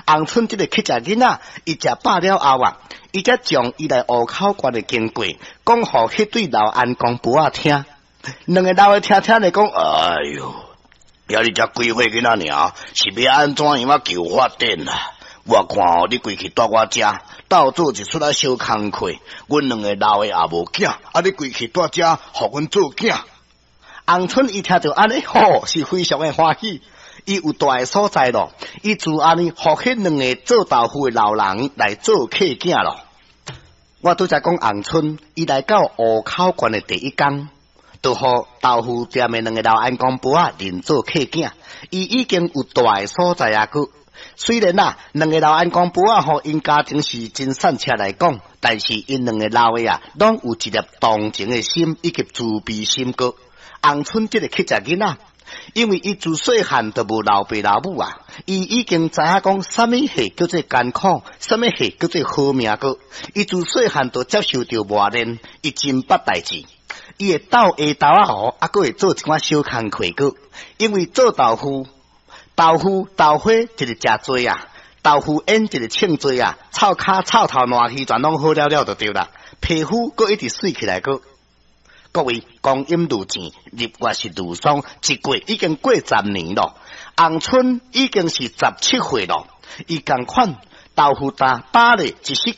洪春这个去食囡仔，伊食饱了后啊，伊才将伊来户口关的经过讲互迄对老安公婆仔听。两个老的听咧讲，哎哟，也你才几岁囡仔尔，是要安怎样求发展啦？我看哦，你规去带我遮，到做一出来小工课，阮两个老的也无囝，你规去带遮，互阮做囝。洪春伊听到安尼，是非常的欢喜。伊有大个所在咯，伊自安尼，互迄两个做豆腐的老人来做客囝咯。我拄则讲洪春，伊来到湖口关的第一天，就互豆腐店的两个老安公婆仔认做客囝。伊已经有大个所在啊，佮虽然两个老安公婆仔因家庭是真善车来讲，但是因两个老的拢有一粒同情的心以及慈悲心个。洪春这个去食囡仔，因为伊自细汉就无老爸老母啊，伊已经知影讲什么系叫做艰苦，什么系叫做好命个。伊自细汉就接受着磨练，伊真捌代志。伊会斗下豆啊，佮会做一寡小工课个。因为做豆腐、豆花就是食多啊，豆腐烟就是称多啊，臭骹、臭头、烂气全拢好了了就对啦。皮肤佮一直水起来个。各位，光阴如箭，日月是如霜，一过已经过10年咯。洪春已经是17岁咯，伊共款豆腐担打咧，一时